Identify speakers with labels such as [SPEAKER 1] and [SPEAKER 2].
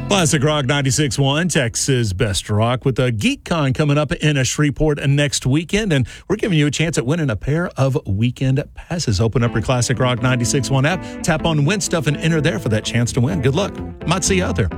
[SPEAKER 1] Classic Rock 96.1, Texas Best Rock, with a GeekCon coming up in Shreveport next weekend. And we're giving you a chance at winning a pair of weekend passes. Open up your Classic Rock 96.1 app, tap on Win Stuff, and enter there for that chance to win. Good luck. Might see you out there.